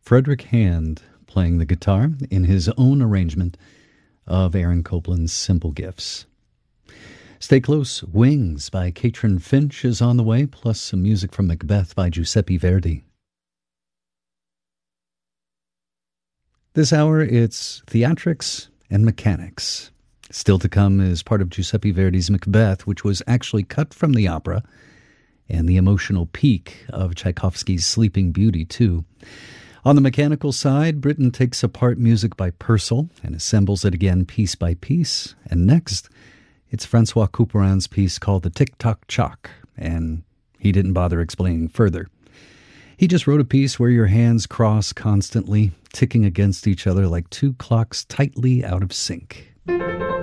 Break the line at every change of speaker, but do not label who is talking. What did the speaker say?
Frederick Hand playing the guitar in his own arrangement of Aaron Copland's Simple Gifts. Stay close. Wings by Katrin Finch is on the way, plus some music from Macbeth by Giuseppe Verdi. This hour, it's theatrics and mechanics. Still to come is part of Giuseppe Verdi's Macbeth, which was actually cut from the opera, and the emotional peak of Tchaikovsky's Sleeping Beauty, too. On the mechanical side, Britten takes apart music by Purcell and assembles it again piece by piece. And next, it's Francois Couperin's piece called The Tick-Tock-Chock, and he didn't bother explaining further. He just wrote a piece where your hands cross constantly, ticking against each other like two clocks tightly out of sync.